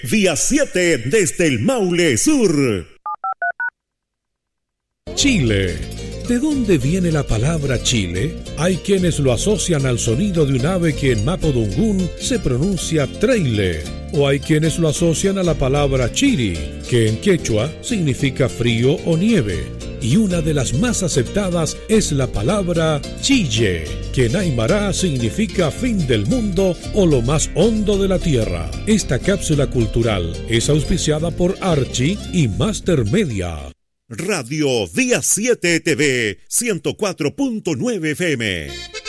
Vía 7 desde el Maule Sur. Chile. ¿De dónde viene la palabra Chile? Hay quienes lo asocian al sonido de un ave que en mapudungún se pronuncia treile, o hay quienes lo asocian a la palabra chiri, que en quechua significa frío o nieve. Y una de las más aceptadas es la palabra chille, que en aymara significa fin del mundo o lo más hondo de la tierra. Esta cápsula cultural es auspiciada por Archie y Master Media. Radio Día 7 TV 104.9 FM.